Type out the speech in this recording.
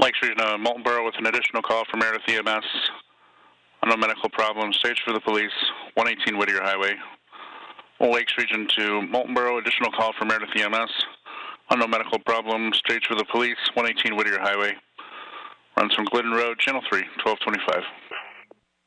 Lakes Region, Molten Borough with an additional call from Meredith EMS. Unknown medical problem, stage for the police, 118 Whittier Highway. Lakes Region to Molten Borough, additional call from Meredith EMS. Unknown medical problem, stage for the police, 118 Whittier Highway. Runs from Glidden Road, Channel 3, 1225.